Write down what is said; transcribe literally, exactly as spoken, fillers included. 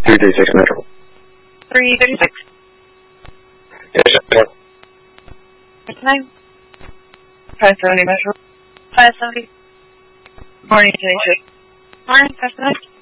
three thirty-six Metro. three thirty-six. Yes, sir. Time? five seventy Metro. five seventy. Morning, Jason. Morning, five seventy.